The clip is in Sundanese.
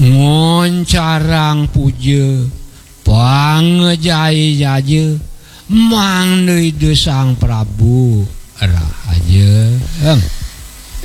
ngoncarang puja pangejai-jaje mang deui deui Sang Prabu rahaja